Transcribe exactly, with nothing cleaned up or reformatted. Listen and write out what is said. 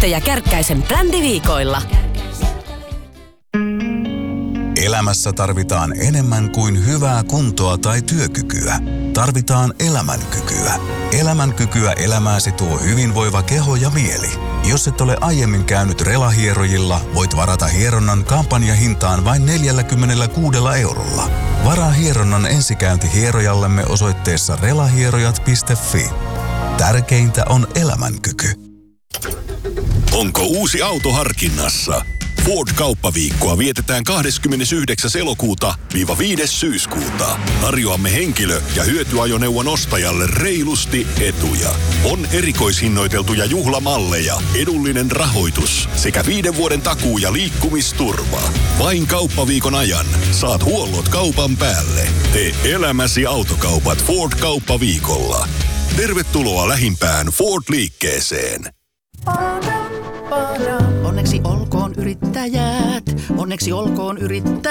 Käyttäjä Kärkkäisen brändiviikoilla. Elämässä tarvitaan enemmän kuin hyvää kuntoa tai työkykyä. Tarvitaan elämänkykyä. Elämänkykyä elämääsi tuo hyvinvoiva keho ja mieli. Jos et ole aiemmin käynyt relahierojilla, voit varata hieronnan kampanjahintaan vain neljäkymmentäkuusi eurolla. Varaa hieronnan ensikäynti hierojallemme osoitteessa relahierojat piste fi. Tärkeintä on elämänkyky. Onko uusi auto harkinnassa? Ford-kauppaviikkoa vietetään kahdeskymmenesyhdeksäs elokuuta viiva viides syyskuuta. Tarjoamme henkilö- ja hyötyajoneuvon ostajalle reilusti etuja. On erikoishinnoiteltuja juhlamalleja, edullinen rahoitus sekä viiden vuoden takuu- ja liikkumisturva. Vain kauppaviikon ajan saat huollot kaupan päälle. Tee elämäsi autokaupat Ford-kauppaviikolla. Tervetuloa lähimpään Ford-liikkeeseen. Onneksi olkoon yrittäjät, onneksi olkoon yrittäjät.